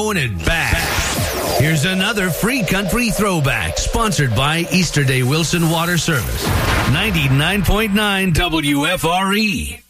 throwing it back. Here's another free country throwback, sponsored by Easterday Wilson Water Service. 99.9 WFRE.